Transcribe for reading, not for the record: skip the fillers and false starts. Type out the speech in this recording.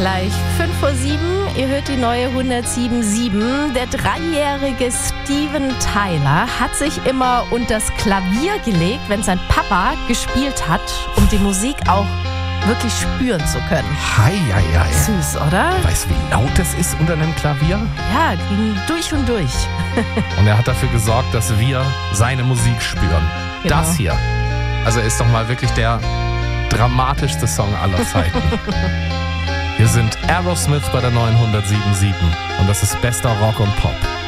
gleich 5:07 Uhr. Ihr hört die neue 107.7. Der 3-jährige Steven Tyler hat sich immer unters Klavier gelegt, wenn sein Papa gespielt hat, um die Musik auch wirklich spüren zu können. Hei. Süß, oder? Weißt du, wie laut es ist unter einem Klavier? Ja, ging durch und durch. Und er hat dafür gesorgt, dass wir seine Musik spüren. Genau. Das hier. Also ist doch mal wirklich der dramatischste Song aller Zeiten. Hier sind Aerosmith bei der neuen 107.7 und das ist bester Rock und Pop.